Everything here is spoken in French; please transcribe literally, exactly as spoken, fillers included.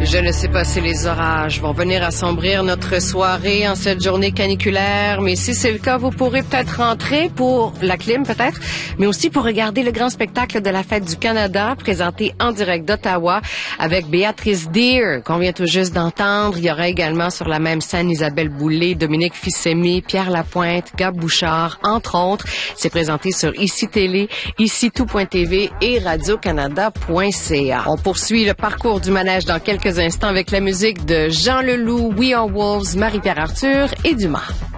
Je ne sais pas si les orages vont venir assombrir notre soirée en cette journée caniculaire, mais si c'est le cas, vous pourrez peut-être rentrer pour la clim peut-être, mais aussi pour regarder le grand spectacle de la Fête du Canada présenté en direct d'Ottawa avec Béatrice Deer, qu'on vient tout juste d'entendre. Il y aura également sur la même scène Isabelle Boulay, Dominique Fils-Aimé, Pierre Lapointe, Gab Bouchard, entre autres. C'est présenté sur Ici Télé, ici tout point t v et radio canada point c a. On poursuit le parcours du manège dans quelques instants avec la musique de Jean Leloup, We Are Wolves, Marie-Pierre Arthur et Dumas.